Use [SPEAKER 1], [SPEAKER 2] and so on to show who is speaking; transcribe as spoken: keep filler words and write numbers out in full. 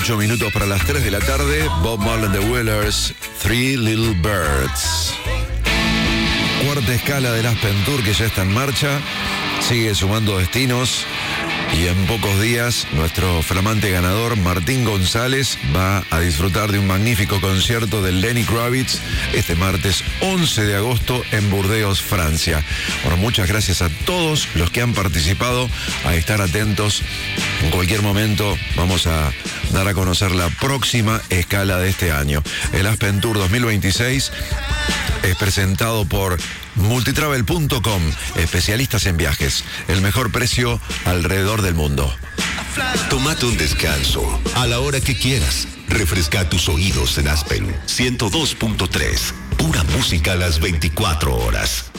[SPEAKER 1] Ocho minutos para las tres de la tarde. Bob Marley and the Wailers, Three Little Birds. Cuarta escala del Aspen Tour que ya está en marcha. Sigue sumando destinos. Y en pocos días, nuestro flamante ganador, Martín González, va a disfrutar de un magnífico concierto de Lenny Kravitz este martes once de agosto en Burdeos, Francia. Bueno, muchas gracias a todos los que han participado, a estar atentos. En cualquier momento vamos a dar a conocer la próxima escala de este año. El Aspen Tour dos mil veintiséis es presentado por multitravel punto com, especialistas en viajes, el mejor precio alrededor del mundo.
[SPEAKER 2] Tómate un descanso a la hora que quieras. Refresca tus oídos en Aspen ciento dos punto tres. Pura música a las veinticuatro horas.